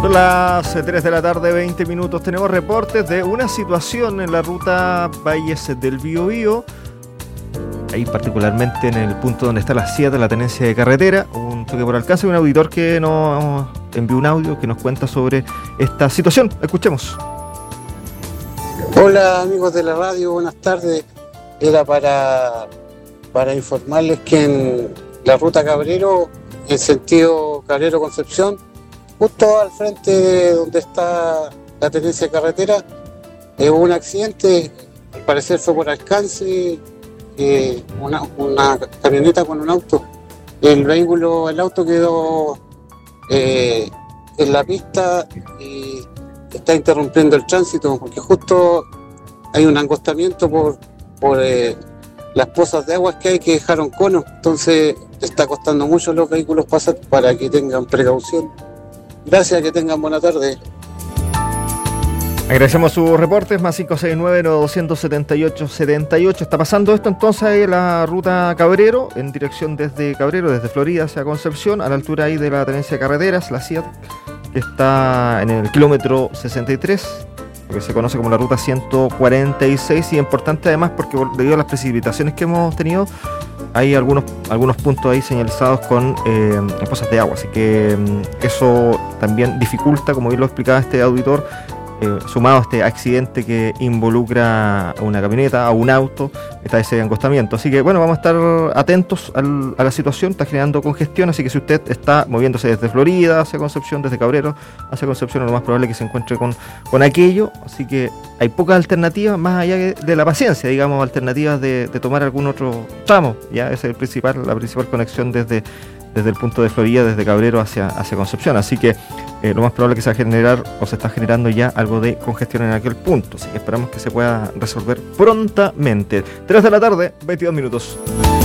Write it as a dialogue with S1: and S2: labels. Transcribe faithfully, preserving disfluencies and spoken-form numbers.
S1: Son las tres de la tarde, veinte minutos. Tenemos reportes de una situación en la ruta Valles del Biobío. Ahí particularmente en el punto donde está la C I A de la tenencia de carretera. Un choque por alcance. Un auditor que nos envió un audio que nos cuenta sobre esta situación. Escuchemos.
S2: Hola amigos de la radio, buenas tardes. Era para, para informarles que en la ruta Cabrero, en sentido Cabrero-Concepción, justo al frente de donde está la tenencia de carretera, eh, hubo un accidente, al parecer fue por alcance, eh, una, una camioneta con un auto. El vehículo, el auto quedó eh, en la pista y está interrumpiendo el tránsito porque justo hay un angostamiento por, por eh, las pozas de aguas que hay que dejaron conos, entonces está costando mucho a los vehículos pasar para que tengan precaución. Gracias, que tengan buena tarde.
S1: Agradecemos sus reportes, más cinco seis nueve, nueve dos siete ocho, siete ocho. Está pasando esto entonces ahí en la ruta Cabrero, en dirección desde Cabrero, desde Florida hacia Concepción, a la altura ahí de la tenencia de carreteras, la C I A, que está en el kilómetro sesenta y tres, lo que se conoce como la ruta ciento cuarenta y seis, y importante además porque debido a las precipitaciones que hemos tenido, hay algunos, algunos puntos ahí señalizados con eh, pozas de agua, así que eh, eso también dificulta, como bien lo explicaba este auditor, eh, sumado a este accidente que involucra a una camioneta, a un auto, está ese angostamiento. Así que bueno, vamos a estar atentos al, a la situación, está generando congestión, así que si usted está moviéndose desde Florida hacia Concepción, desde Cabrero hacia Concepción, es lo más probable que se encuentre con, con aquello, así que hay pocas alternativas, más allá de la paciencia, digamos, alternativas de, de tomar algún otro tramo, ya esa es el principal, la principal conexión desde, desde el punto de Florida, desde Cabrero hacia, hacia Concepción, así que eh, lo más probable es que se va a generar, o se está generando ya algo de congestión en aquel punto, así que esperamos que se pueda resolver prontamente. tres de la tarde, veintidós minutos.